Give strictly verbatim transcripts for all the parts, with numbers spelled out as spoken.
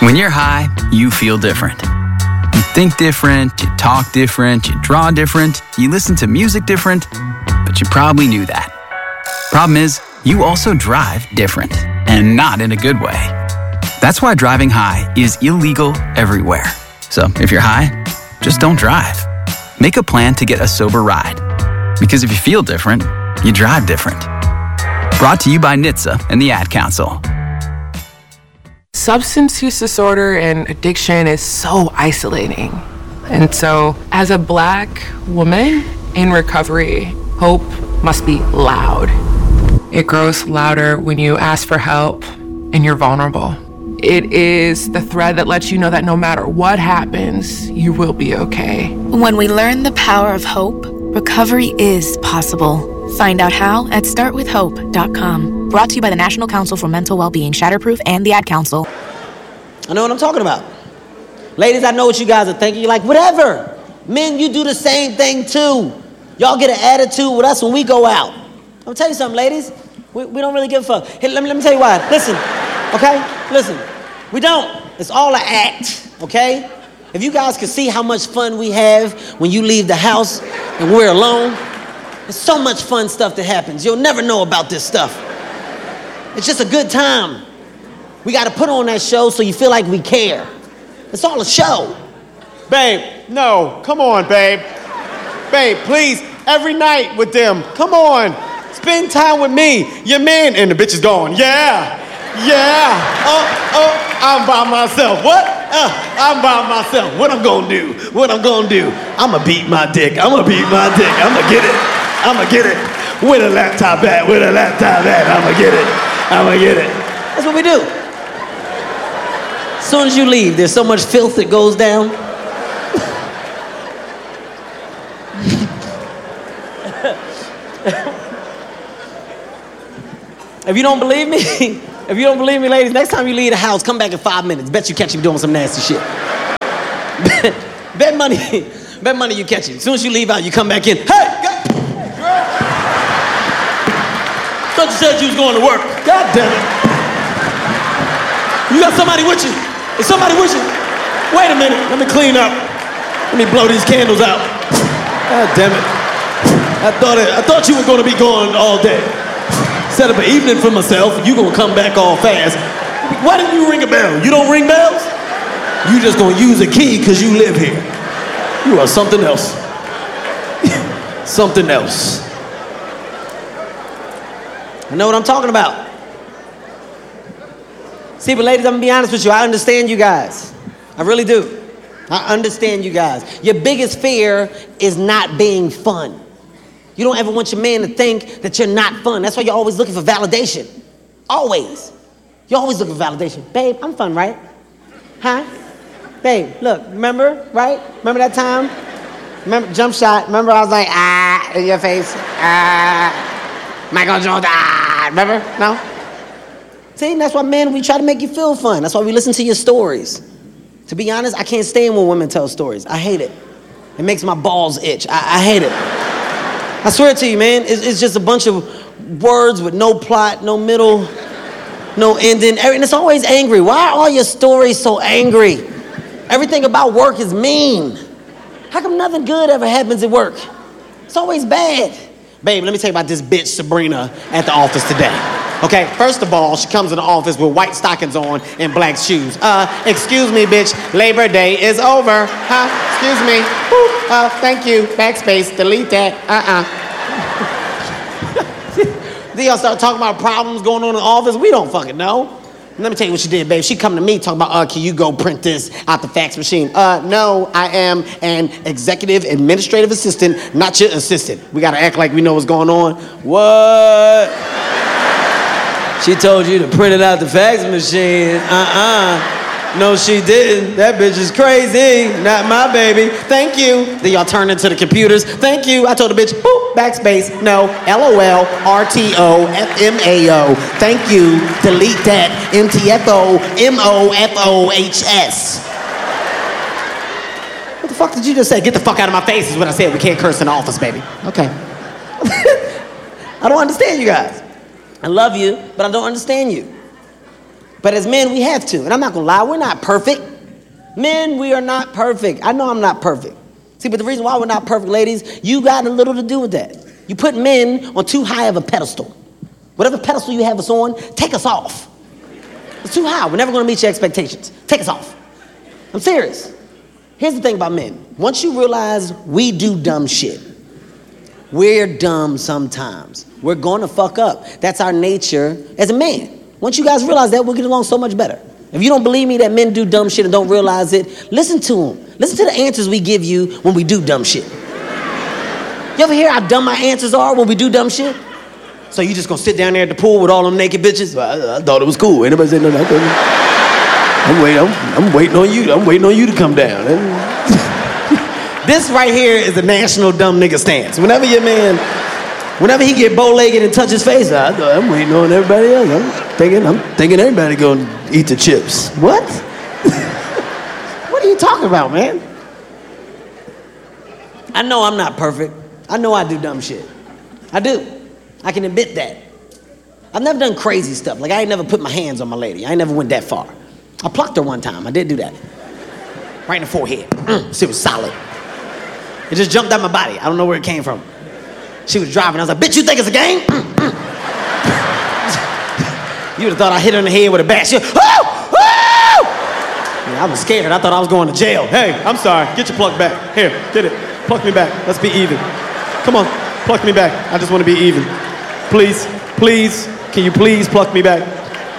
When you're high, you feel different. You think different, you talk different, you draw different, you listen to music different, but you probably knew that. Problem is, you also drive different, and not in a good way. That's why driving high is illegal everywhere. So if you're high, just don't drive. Make a plan to get a sober ride. Because if you feel different, you drive different. Brought to you by N H T S A and the Ad Council. Substance use disorder and addiction is so isolating. And so, as a Black woman in recovery, hope must be loud. It grows louder when you ask for help and you're vulnerable. It is the thread that lets you know that no matter what happens, you will be okay. When we learn the power of hope, recovery is possible. Find out how at start with hope dot com. Brought to you by the National Council for Mental Wellbeing, Shatterproof, and the Ad Council. I know what I'm talking about. Ladies, I know what you guys are thinking. You're like, whatever. Men, you do the same thing too. Y'all get an attitude with us when we go out. I'm gonna tell you something, ladies. We, we don't really give a fuck. Hey, let me, let me tell you why. Listen, okay? Listen. We don't. It's all an act, okay? If you guys could see how much fun we have when you leave the house and we're alone, there's so much fun stuff that happens. You'll never know about this stuff. It's just a good time. We got to put on that show so you feel like we care. It's all a show. Babe, no, come on, babe. Babe, please, every night with them, come on. Spend time with me, your man, and the bitch is gone. Yeah, yeah. Oh, oh, I'm by myself. What? Uh, I'm by myself. What I'm gonna do? What I'm gonna do? I'ma beat my dick. I'ma beat my dick. I'ma get it. I'ma get it. Where the laptop at? Where the laptop at? I'ma get it. I'ma get it. That's what we do. As soon as you leave, there's so much filth that goes down. If you don't believe me, if you don't believe me, ladies, next time you leave the house, come back in five minutes. Bet you catch me doing some nasty shit. bet, bet money, bet money you catch it. As soon as you leave out, you come back in. Hey, God, girl. Thought you said you was going to work. God damn it. You got somebody with you? Is somebody with you? Wait a minute, let me clean up. Let me blow these candles out. God damn it. I thought it, I thought you were gonna be gone all day. Set up an evening for myself, you gonna come back all fast. Why didn't you ring a bell? You don't ring bells? You just gonna use a key because you live here. You are something else. Something else. I know what I'm talking about. See, but ladies, I'm gonna be honest with you. I understand you guys. I really do. I understand you guys. Your biggest fear is not being fun. You don't ever want your man to think that you're not fun. That's why you're always looking for validation. Always. You're always looking for validation. Babe, I'm fun, right? Huh? Babe, look, remember, right? Remember that time? Remember, jump shot. Remember I was like, ah, in your face. Ah, Michael Jordan, ah. Remember? No? See, that's why, men, we try to make you feel fun. That's why we listen to your stories. To be honest, I can't stand when women tell stories. I hate it. It makes my balls itch. I, I hate it. I swear to you, man, it's, it's just a bunch of words with no plot, no middle, no ending. And it's always angry. Why are all your stories so angry? Everything about work is mean. How come nothing good ever happens at work? It's always bad. Babe, let me tell you about this bitch, Sabrina, at the office today. Okay, first of all, she comes in the office with white stockings on and black shoes. Uh, excuse me, bitch, Labor Day is over. Huh? Excuse me. Woo. Uh, thank you. Backspace, delete that. Uh-uh. Then y'all start talking about problems going on in the office. We don't fucking know. Let me tell you what she did, babe. She come to me talking about, uh, can you go print this out the fax machine? Uh, no, I am an executive administrative assistant, not your assistant. We gotta act like we know what's going on. What? She told you to print it out the fax machine. Uh-uh. No, she didn't. That bitch is crazy. Not my baby. Thank you. Then y'all turn into the computers. Thank you. I told the bitch, boop, backspace. No, L O L, R T O, F M A O. Thank you. Delete that. M T F O, M O F O H S. What the fuck did you just say? Get the fuck out of my face is what I said. We can't curse in the office, baby. Okay. I don't understand you guys. I love you, but I don't understand you. But as men, we have to. And I'm not gonna lie, we're not perfect. Men, we are not perfect. I know I'm not perfect. See, but the reason why we're not perfect, ladies, you got a little to do with that. You put men on too high of a pedestal. Whatever pedestal you have us on, take us off. It's too high. We're never gonna meet your expectations. Take us off. I'm serious. Here's the thing about men. Once you realize we do dumb shit, we're dumb sometimes. We're gonna fuck up. That's our nature as a man. Once you guys realize that, we'll get along so much better. If you don't believe me that men do dumb shit and don't realize it, listen to them. Listen to the answers we give you when we do dumb shit. You ever hear how dumb my answers are when we do dumb shit? So you just gonna sit down there at the pool with all them naked bitches? I, I thought it was cool. Anybody say no? No, I'm waiting. I'm, I'm waiting on you. I'm waiting on you to come down. This right here is a national dumb nigga stance. Whenever your man, whenever he get bow-legged and touch his face, I, I'm waiting on everybody else. I'm thinking, I'm thinking everybody gonna eat the chips. What? What are you talking about, man? I know I'm not perfect. I know I do dumb shit. I do. I can admit that. I've never done crazy stuff. Like I ain't never put my hands on my lady. I ain't never went that far. I plucked her one time. I did do that. Right in the forehead. Mm, she was solid. It just jumped out my body. I don't know where it came from. She was driving. I was like, bitch, you think it's a game? Mm, mm. You would have thought I hit her in the head with a bat. She was, woo! Woo! Yeah, I was scared. I thought I was going to jail. Hey, I'm sorry. Get your pluck back. Here, get it. Pluck me back. Let's be even. Come on, pluck me back. I just want to be even. Please, please, can you please pluck me back?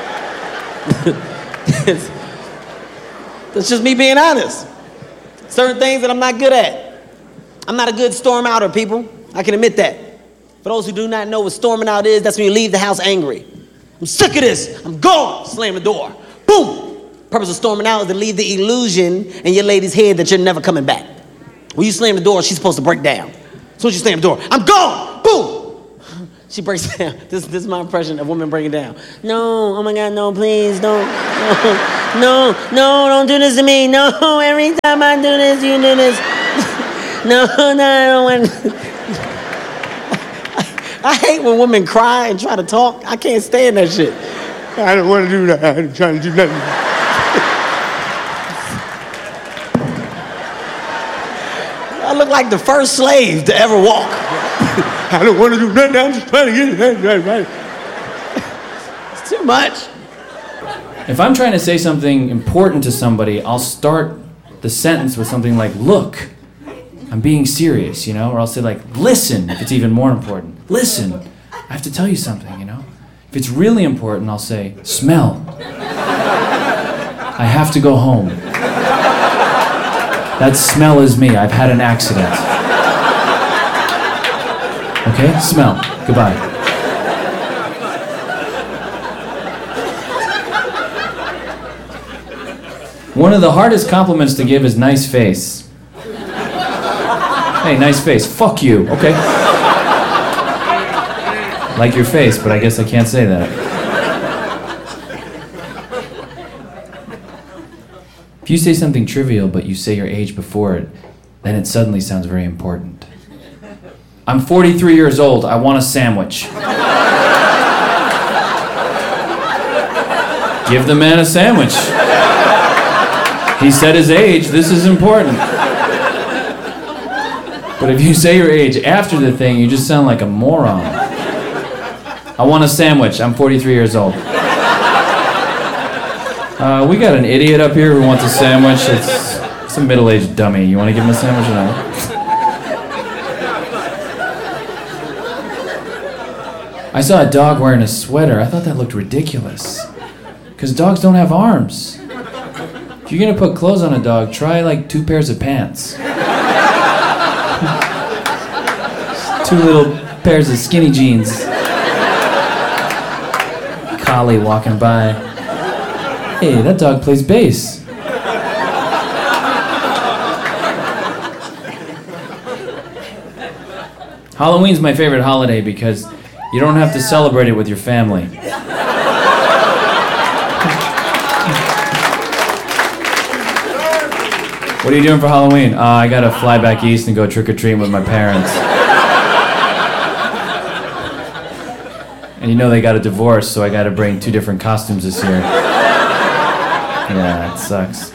That's just me being honest. Certain things that I'm not good at. I'm not a good storm outer, people. I can admit that. For those who do not know what storming out is, that's when you leave the house angry. I'm sick of this. I'm gone. Slam the door. Boom. Purpose of storming out is to leave the illusion in your lady's head that you're never coming back. When you slam the door, she's supposed to break down. As soon as you slam the door, I'm gone. Boom. She breaks down. This, this is my impression of women breaking down. No, oh my God, no, please, don't. No, no, no, don't do this to me. No, every time I do this, you do this. No, no, I don't want. I hate when women cry and try to talk. I can't stand that shit. I don't want to do that. I'm trying to do nothing. I look like the first slave to ever walk. I don't want to do nothing. I'm just trying to get it right. It's too much. If I'm trying to say something important to somebody, I'll start the sentence with something like, look, I'm being serious, you know? Or I'll say like, listen, if it's even more important. Listen, I have to tell you something, you know? If it's really important, I'll say, smell. I have to go home. That smell is me. I've had an accident. Okay? Smell. Goodbye. One of the hardest compliments to give is nice face. Hey, nice face. Fuck you, okay? Like your face, but I guess I can't say that. If you say something trivial, but you say your age before it, then it suddenly sounds very important. I'm forty-three years old. I want a sandwich. Give the man a sandwich. He said his age. This is important. But if you say your age after the thing, you just sound like a moron. I want a sandwich. I'm forty-three years old. Uh, we got an idiot up here who wants a sandwich. It's, it's a middle-aged dummy. You want to give him a sandwich or not? I saw a dog wearing a sweater. I thought that looked ridiculous. Because dogs don't have arms. If you're going to put clothes on a dog, try like two pairs of pants. Two little pairs of skinny jeans. Collie walking by. Hey, that dog plays bass. Halloween's my favorite holiday because you don't have to celebrate it with your family. What are you doing for Halloween? Uh, I gotta fly back east and go trick-or-treating with my parents. And you know they got a divorce, so I gotta bring two different costumes this year. Yeah, it sucks.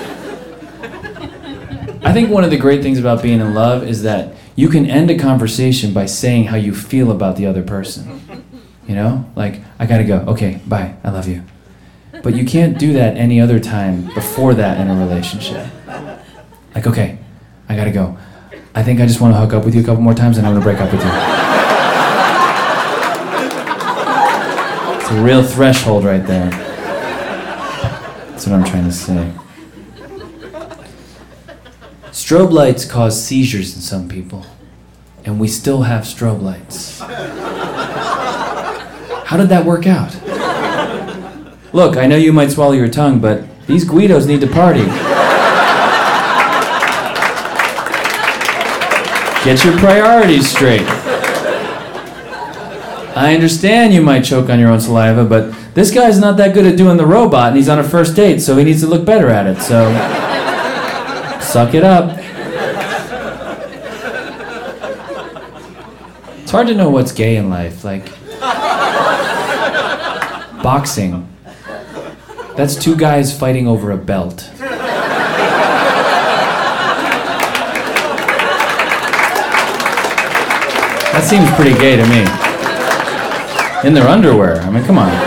I think one of the great things about being in love is that you can end a conversation by saying how you feel about the other person. You know? Like, I gotta go. Okay, bye. I love you. But you can't do that any other time before that in a relationship. Like, okay, I gotta go. I think I just want to hook up with you a couple more times and I'm gonna break up with you. It's a real threshold right there. That's what I'm trying to say. Strobe lights cause seizures in some people, and we still have strobe lights. How did that work out? Look, I know you might swallow your tongue, but these Guidos need to party. Get your priorities straight. I understand you might choke on your own saliva, but this guy's not that good at doing the robot, and he's on a first date, so he needs to look better at it, so suck it up. It's hard to know what's gay in life, like boxing. That's two guys fighting over a belt. That seems pretty gay to me. In their underwear, I mean, come on.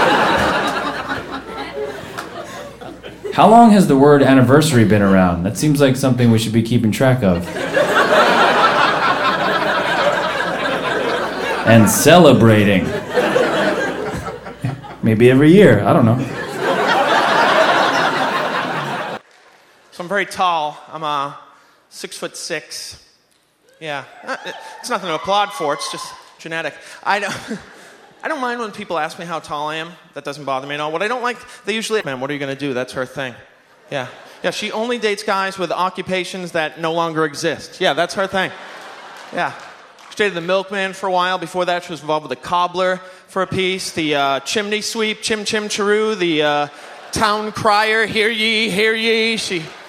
How long has the word anniversary been around? That seems like something we should be keeping track of. And celebrating. Maybe every year, I don't know. So I'm very tall. I'm uh, six foot six. Yeah, it's nothing to applaud for. It's just genetic. I don't, I don't mind when people ask me how tall I am. That doesn't bother me at all. What I don't like, they usually, man, what are you going to do? That's her thing. Yeah. Yeah, she only dates guys with occupations that no longer exist. Yeah, that's her thing. Yeah. She dated the milkman for a while. Before that, she was involved with the cobbler for a piece. The uh, chimney sweep, chim chim chiroo. The uh, town crier, hear ye, hear ye. She...